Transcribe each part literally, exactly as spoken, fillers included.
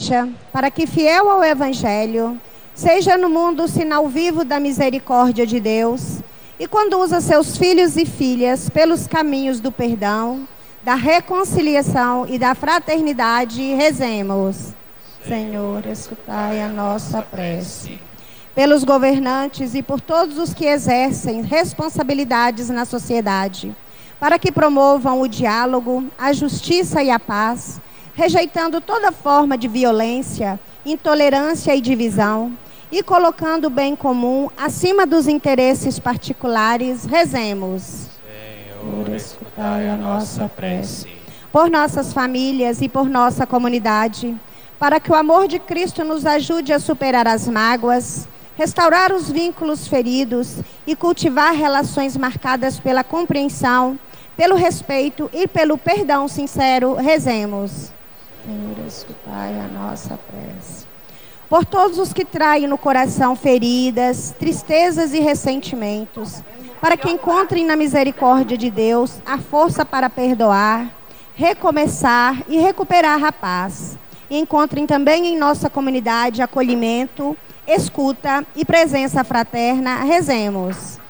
igreja, para que, fiel ao Evangelho, seja no mundo o sinal vivo da misericórdia de Deus e conduza seus filhos e filhas pelos caminhos do perdão, da reconciliação e da fraternidade. Rezemos. Senhor, escutai a nossa prece. Pelos governantes e por todos os que exercem responsabilidades na sociedade, para que promovam o diálogo, a justiça e a paz, rejeitando toda forma de violência, intolerância e divisão, e colocando o bem comum acima dos interesses particulares. Rezemos. Senhor, escutai a nossa prece. Por nossas famílias e por nossa comunidade, para que o amor de Cristo nos ajude a superar as mágoas, restaurar os vínculos feridos e cultivar relações marcadas pela compreensão, pelo respeito e pelo perdão sincero. Rezemos. Senhor, escutai a nossa prece. Por todos os que traem no coração feridas, tristezas e ressentimentos, para que encontrem na misericórdia de Deus a força para perdoar, recomeçar e recuperar a paz. E encontrem também em nossa comunidade acolhimento, escuta e presença fraterna. Rezemos.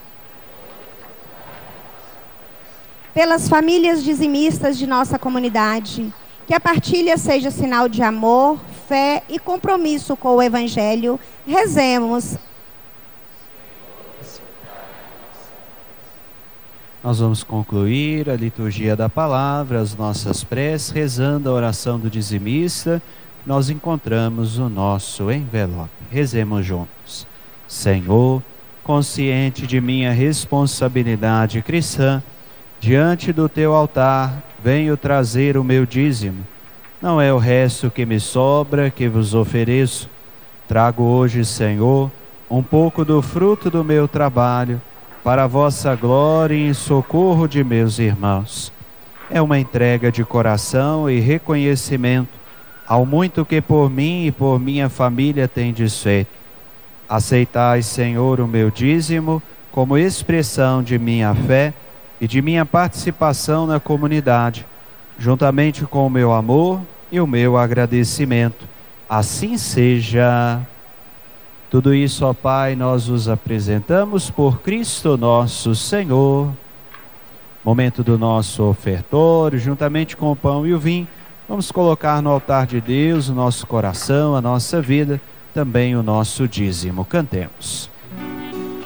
Pelas famílias dizimistas de nossa comunidade, que a partilha seja sinal de amor, fé e compromisso com o Evangelho. Rezemos. Nós vamos concluir a liturgia da palavra, as nossas preces, rezando a oração do dizimista. Nós encontramos o nosso envelope. Rezemos juntos. Senhor, consciente de minha responsabilidade cristã, diante do teu altar, venho trazer o meu dízimo. Não é o resto que me sobra que vos ofereço. Trago hoje, Senhor, um pouco do fruto do meu trabalho, para a vossa glória e em socorro de meus irmãos. É uma entrega de coração e reconhecimento ao muito que por mim e por minha família tendes feito. Aceitai, Senhor, o meu dízimo como expressão de minha fé e de minha participação na comunidade, juntamente com o meu amor e o meu agradecimento. Assim seja. Tudo isso, ó Pai, nós os apresentamos por Cristo nosso Senhor. Momento do nosso ofertório, juntamente com o pão e o vinho, vamos colocar no altar de Deus o nosso coração, a nossa vida, também o nosso dízimo. Cantemos.